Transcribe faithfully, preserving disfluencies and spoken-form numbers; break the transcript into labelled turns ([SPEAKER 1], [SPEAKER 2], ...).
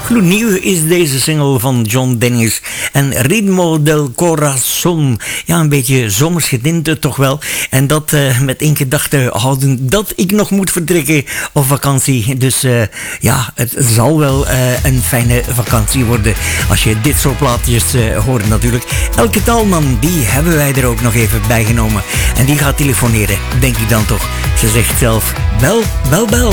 [SPEAKER 1] Gloednieuw is deze single van John Dennis en Ritmo del Corazon. Ja, een beetje zomers getinte toch wel. En dat uh, met in gedachten houden dat ik nog moet vertrekken op vakantie. Dus uh, ja, het zal wel uh, een fijne vakantie worden als je dit soort plaatjes uh, hoort natuurlijk. Elke Taalman, die hebben wij er ook nog even bij genomen. En die gaat telefoneren, denk ik dan toch. Ze zegt zelf, bel, bel, bel.